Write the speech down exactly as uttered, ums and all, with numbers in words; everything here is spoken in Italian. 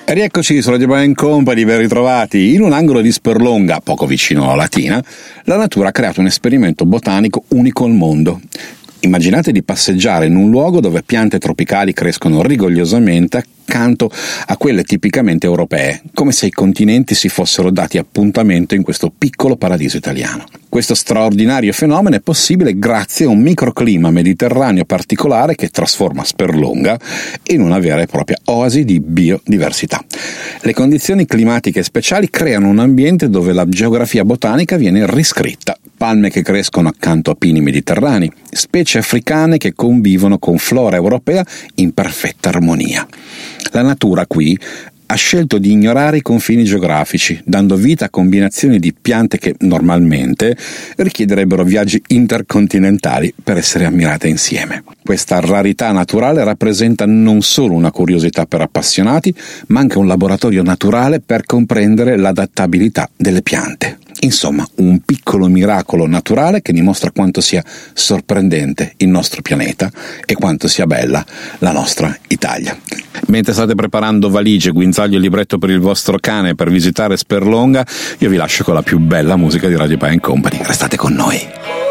Rieccoci su Radio Band Company, ben ritrovati. In un angolo di Sperlonga, poco vicino alla Latina, la natura ha creato un esperimento botanico unico al mondo. Immaginate di passeggiare in un luogo dove piante tropicali crescono rigogliosamente accanto a quelle tipicamente europee, come se i continenti si fossero dati appuntamento in questo piccolo paradiso italiano. Questo straordinario fenomeno è possibile grazie a un microclima mediterraneo particolare che trasforma Sperlonga in una vera e propria oasi di biodiversità. Le condizioni climatiche speciali creano un ambiente dove la geografia botanica viene riscritta. Palme che crescono accanto a pini mediterranei, specie africane che convivono con flora europea in perfetta armonia. La natura qui ha scelto di ignorare i confini geografici, dando vita a combinazioni di piante che normalmente richiederebbero viaggi intercontinentali per essere ammirate insieme. Questa rarità naturale rappresenta non solo una curiosità per appassionati, ma anche un laboratorio naturale per comprendere l'adattabilità delle piante. Insomma, un piccolo miracolo naturale che dimostra quanto sia sorprendente il nostro pianeta e quanto sia bella la nostra Italia. Mentre state preparando valigie, guinzaglio e libretto per il vostro cane per visitare Sperlonga, io vi lascio con la più bella musica di Radio Band Company. Restate con noi.